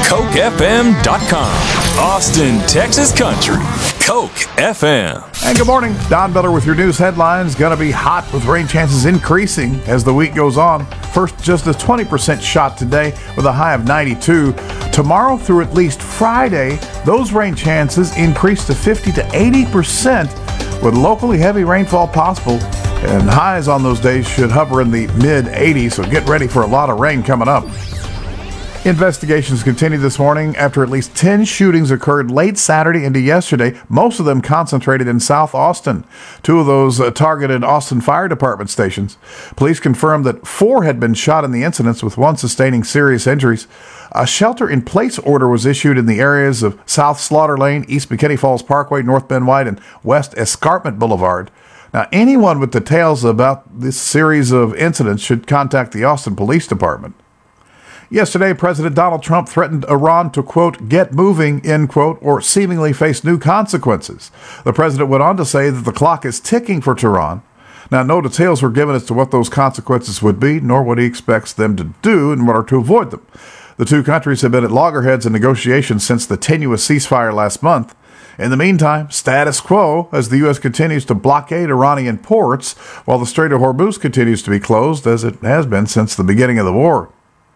CokeFM.com. Austin, Texas Country. Coke FM. And good morning. Don Miller with your news headlines. Going to be hot with rain chances increasing as the week goes on. First, just a 20% shot today with a high of 92. Tomorrow through at least Friday, those rain chances increase to 50 to 80% with locally heavy rainfall possible. And highs on those days should hover in the mid-80s, so get ready for a lot of rain coming up. Investigations continue this morning after at least 10 shootings occurred late Saturday into yesterday, most of them concentrated in South Austin. 2 of those targeted Austin Fire Department stations. Police confirmed that 4 had been shot in the incidents, with 1 sustaining serious injuries. A shelter-in-place order was issued in the areas of South Slaughter Lane, East McKinney Falls Parkway, North Bend White, and West Escarpment Boulevard. Now, anyone with details about this series of incidents should contact the Austin Police Department. Yesterday, President Donald Trump threatened Iran to, quote, get moving, end quote, or seemingly face new consequences. The president went on to say that the clock is ticking for Tehran. Now, no details were given as to what those consequences would be, nor what he expects them to do in order to avoid them. The 2 countries have been at loggerheads in negotiations since the tenuous ceasefire last month. In the meantime, status quo as the U.S. continues to blockade Iranian ports, while the Strait of Hormuz continues to be closed, as it has been since the beginning of the war.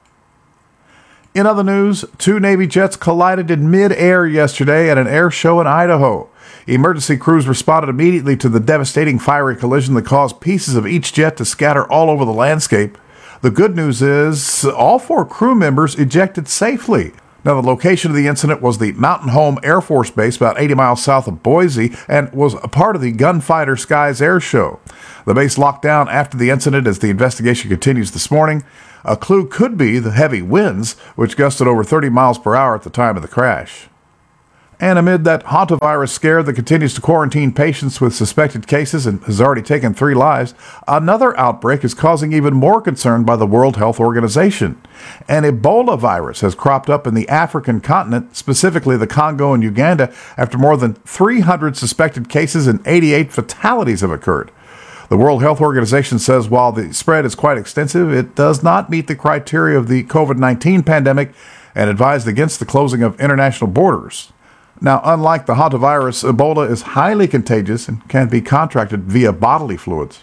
In other news, 2 Navy jets collided in mid-air yesterday at an air show in Idaho. Emergency crews responded immediately to the devastating fiery collision that caused pieces of each jet to scatter all over the landscape. The good news is all 4 crew members ejected safely. Now, the location of the incident was the Mountain Home Air Force Base about 80 miles south of Boise and was a part of the Gunfighter Skies Air Show. The base locked down after the incident as the investigation continues this morning. A clue could be the heavy winds, which gusted over 30 miles per hour at the time of the crash. And amid that hantavirus scare that continues to quarantine patients with suspected cases and has already taken 3 lives, another outbreak is causing even more concern by the World Health Organization. An Ebola virus has cropped up in the African continent, specifically the Congo and Uganda, after more than 300 suspected cases and 88 fatalities have occurred. The World Health Organization says while the spread is quite extensive, it does not meet the criteria of the COVID-19 pandemic and advised against the closing of international borders. Now, unlike the hantavirus, Ebola is highly contagious and can be contracted via bodily fluids.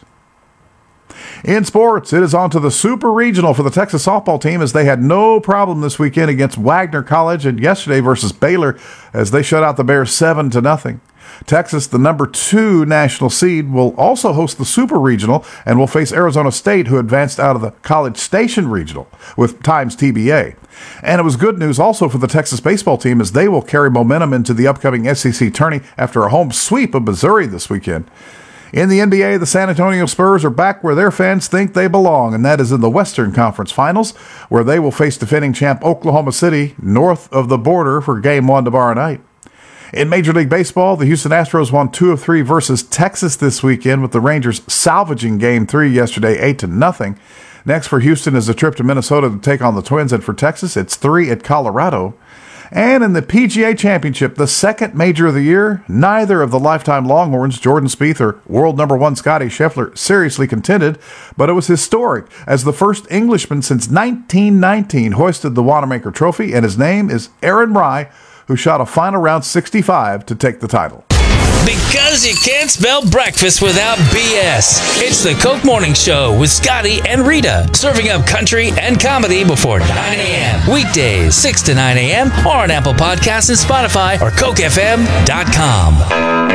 In sports, it is on to the Super Regional for the Texas softball team as they had no problem this weekend against Wagner College and yesterday versus Baylor as they shut out the Bears 7-0. Texas, the number 2 national seed, will also host the Super Regional and will face Arizona State, who advanced out of the College Station Regional with times TBA. And it was good news also for the Texas baseball team as they will carry momentum into the upcoming SEC tourney after a home sweep of Missouri this weekend. In the NBA, the San Antonio Spurs are back where their fans think they belong, and that is in the Western Conference Finals, where they will face defending champ Oklahoma City north of the border for Game 1 tomorrow night. In Major League Baseball, the Houston Astros won 2 of 3 versus Texas this weekend, with the Rangers salvaging Game 3 yesterday 8-0. Next for Houston is a trip to Minnesota to take on the Twins, and for Texas, it's 3 at Colorado. And in the PGA Championship, the second major of the year, neither of the lifetime Longhorns, Jordan Spieth or world number 1 Scottie Scheffler, seriously contended, but it was historic as the first Englishman since 1919 hoisted the Wanamaker Trophy, and his name is Aaron Rai, who shot a final round 65 to take the title. Because you can't spell breakfast without BS. It's the Coke Morning Show with Scotty and Rita, serving up country and comedy before 9 a.m. Weekdays, 6 to 9 a.m. or on Apple Podcasts and Spotify or CokeFM.com.